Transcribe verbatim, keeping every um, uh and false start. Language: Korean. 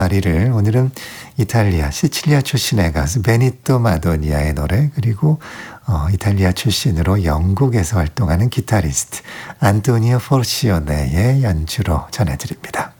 마리를 오늘은 이탈리아 시칠리아 출신의 가수 베니토 마도니아의 노래 그리고 어, 이탈리아 출신으로 영국에서 활동하는 기타리스트 안토니오 포르시오네의 연주로 전해드립니다.